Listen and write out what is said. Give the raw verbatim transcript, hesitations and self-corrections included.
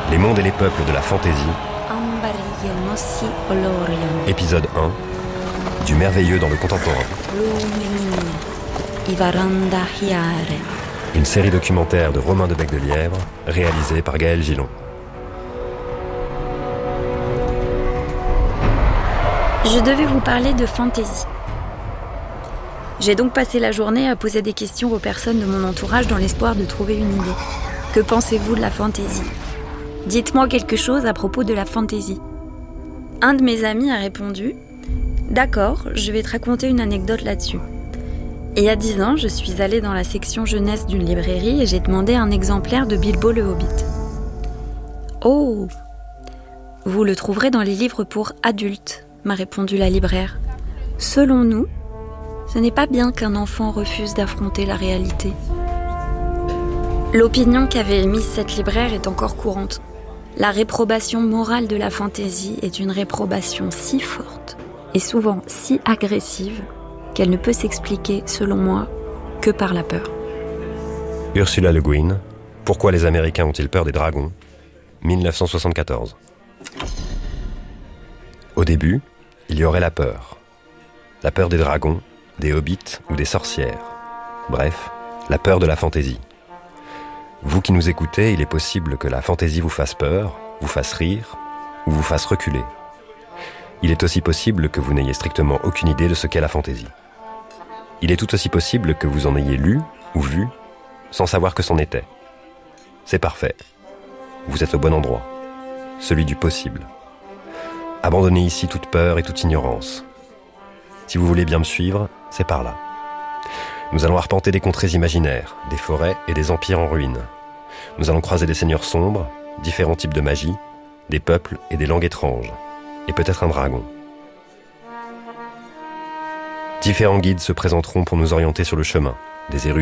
Les mondes et les peuples de la fantaisie. Épisode un. Du merveilleux dans le contemporain. Une série documentaire de Romain de Bec-de-Lièvre, réalisée par Gaël Gillon. Je devais vous parler de fantaisie. J'ai donc passé la journée à poser des questions aux personnes de mon entourage dans l'espoir de trouver une idée. Que pensez-vous de la fantaisie ? Dites-moi quelque chose à propos de la fantaisie. Un de mes amis a répondu « D'accord, je vais te raconter une anecdote là-dessus. » Il y a dix ans, je suis allée dans la section jeunesse d'une librairie et j'ai demandé un exemplaire de Bilbo le Hobbit. « Oh, vous le trouverez dans les livres pour adultes », m'a répondu la libraire. « Selon nous, ce n'est pas bien qu'un enfant refuse d'affronter la réalité. » L'opinion qu'avait émise cette libraire est encore courante. La réprobation morale de la fantaisie est une réprobation si forte et souvent si agressive qu'elle ne peut s'expliquer, selon moi, que par la peur. Ursula Le Guin, Pourquoi les Américains ont-ils peur des dragons ? dix-neuf cent soixante-quatorze. Au début, il y aurait la peur. La peur des dragons, des hobbits ou des sorcières. Bref, la peur de la fantaisie. Vous qui nous écoutez, il est possible que la fantaisie vous fasse peur, vous fasse rire ou vous fasse reculer. Il est aussi possible que vous n'ayez strictement aucune idée de ce qu'est la fantaisie. Il est tout aussi possible que vous en ayez lu ou vu sans savoir que c'en était. C'est parfait. Vous êtes au bon endroit, celui du possible. Abandonnez ici toute peur et toute ignorance. Si vous voulez bien me suivre, c'est par là. Nous allons arpenter des contrées imaginaires, des forêts et des empires en ruine. Nous allons croiser des seigneurs sombres, différents types de magie, des peuples et des langues étranges, et peut-être un dragon. Différents guides se présenteront pour nous orienter sur le chemin, des érudits